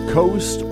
Coast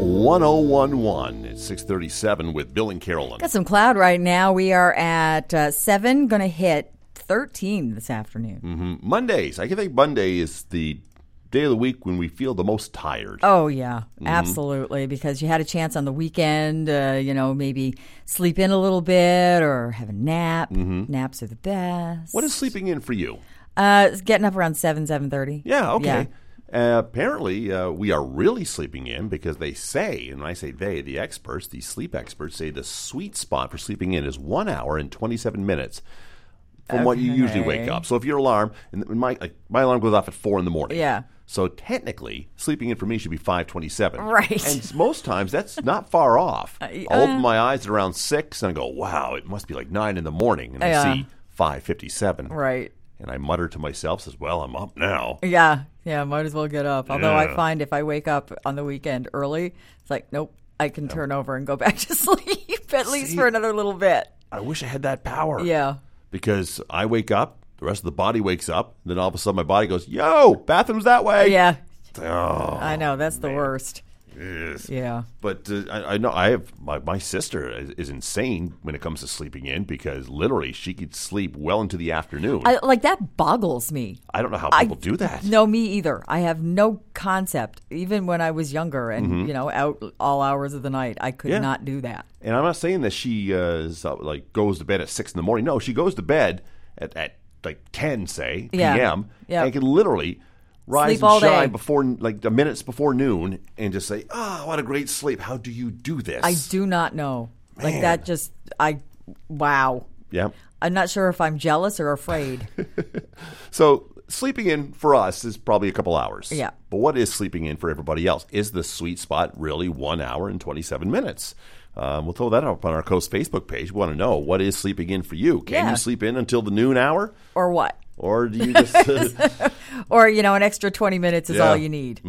1011. It's 6:37 with Bill and Carolyn. Got some cloud right now. We are at 7, going to hit 13 this afternoon. Mondays. I think Monday is the day of the week when we feel the most tired. Oh, yeah, absolutely. Because you had a chance on the weekend, maybe sleep in a little bit or have a nap. Naps are the best. What is sleeping in for you? Getting up around 7:30. Yeah, okay. Yeah. Apparently, we are really sleeping in because they say, and I say they, the experts, the sleep experts say the sweet spot for sleeping in is 1 hour and 27 minutes from what you usually wake up. So if your alarm, and my alarm goes off at 4 in the morning. Yeah. So technically, sleeping in for me should be 5:27. Right. And most times, that's not far off. I open my eyes at around 6 and I go, wow, it must be like 9 in the morning. And I see 5:57. Right. And I mutter to myself, says, well, I'm up now. Yeah, might as well get up. Although I find if I wake up on the weekend early, it's like, nope, I can turn over and go back to sleep at least for another little bit. I wish I had that power. Yeah. Because I wake up, the rest of the body wakes up, then all of a sudden my body goes, yo, bathroom's that way. Yeah. Oh, I know, that's the worst. Yes. Yeah. But I know I have my sister is insane when it comes to sleeping in because literally she could sleep well into the afternoon. That boggles me. I don't know how people do that. No, me either. I have no concept. Even when I was younger and out all hours of the night, I could not do that. And I'm not saying that she goes to bed at 6 in the morning. No, she goes to bed at like 10, say, p.m. and can literally rise sleep and all shine day. before the minutes before noon and just say, what a great sleep. How do you do this? I do not know. Man. Like that just, wow. Yeah. I'm not sure if I'm jealous or afraid. So sleeping in for us is probably a couple hours. Yeah. But what is sleeping in for everybody else? Is the sweet spot really 1 hour and 27 minutes? We'll throw that up on our Coast Facebook page. We want to know, what is sleeping in for you? Can you sleep in until the noon hour? Or what? Or do you just... Or, an extra 20 minutes is all you need.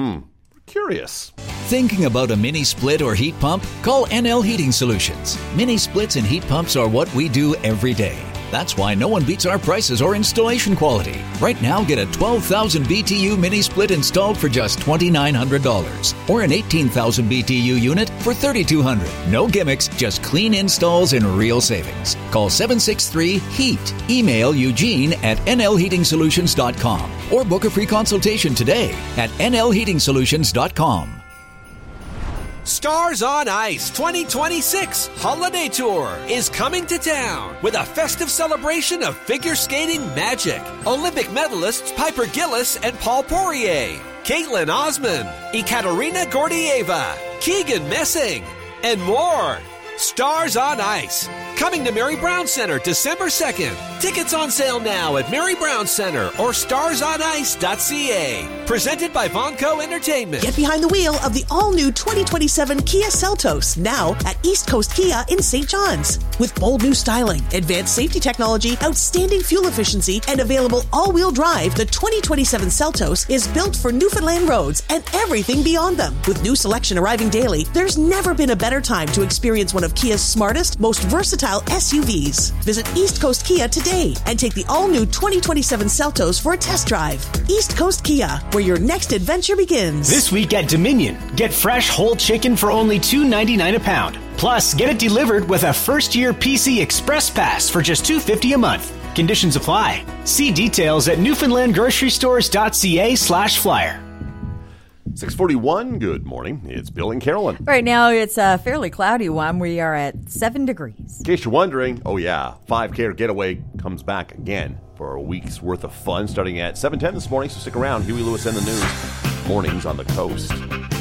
Curious. Thinking about a mini split or heat pump? Call NL Heating Solutions. Mini splits and heat pumps are what we do every day. That's why no one beats our prices or installation quality. Right now, get a 12,000 BTU mini split installed for just $2,900 or an 18,000 BTU unit for $3,200. No gimmicks, just clean installs and real savings. Call 763-HEAT. Email Eugene at nlheatingsolutions.com or book a free consultation today at nlheatingsolutions.com. Stars on Ice 2026 Holiday Tour is coming to town with a festive celebration of figure skating magic. Olympic medalists Piper Gillis and Paul Poirier, Caitlin Osman, Ekaterina Gordieva, Keegan Messing, and more. Stars on Ice, coming to Mary Brown Center December 2nd. Tickets on sale now at Mary Brown Center or starsonice.ca. Presented by Vonco Entertainment. Get behind the wheel of the all-new 2027 Kia Seltos, now at East Coast Kia in St. John's. With bold new styling, advanced safety technology, outstanding fuel efficiency, and available all-wheel drive, the 2027 Seltos is built for Newfoundland roads and everything beyond them. With new selection arriving daily, there's never been a better time to experience one of Kia's smartest, most versatile SUVs. Visit East Coast Kia today and take the all-new 2027 Seltos for a test drive. East Coast Kia, where your next adventure begins. This week at Dominion, get fresh whole chicken for only $2.99 a pound. Plus, get it delivered with a first-year PC Express Pass for just $2.50 a month. Conditions apply. See details at newfoundlandgrocerystores.ca/flyer. 6:41, good morning. It's Bill and Carolyn. Right now, it's a fairly cloudy one. We are at 7 degrees. In case you're wondering, 5K Getaway comes back again for a week's worth of fun starting at 7:10 this morning, so stick around. Huey Lewis and the News, mornings on the Coast.